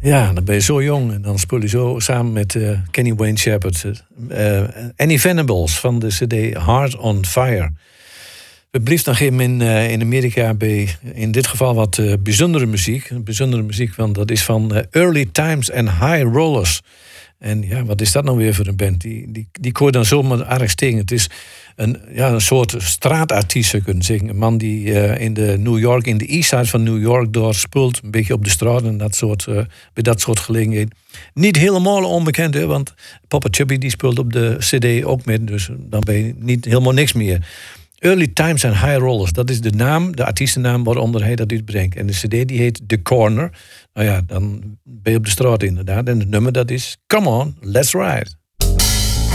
Ja, dan ben je zo jong en dan speel je zo samen met Kenny Wayne Shepherd. Any Venables van de CD Heart on Fire. We blijven nog even in Amerika bij in dit geval wat bijzondere muziek. Bijzondere muziek, want dat is van Early Times and High Rollers. En ja, wat is dat nou weer voor een band? Die kon je dan zomaar aardig stingen. Het is een soort straatartiest, zou je kunnen zeggen. Een man die in de East Side van New York doorspeelt. Een beetje op de straat en bij dat soort gelegenheden. Niet helemaal onbekend, hè, want Papa Chubby die speelt op de CD ook mee. Dus dan ben je niet helemaal niks meer. Early Times and High Rollers, dat is de naam, de artiestennaam waaronder hij dat uitbrengt. En de CD die heet The Corner. Nou ja, dan ben je op de straat inderdaad. En het nummer dat is Come On, Let's Ride.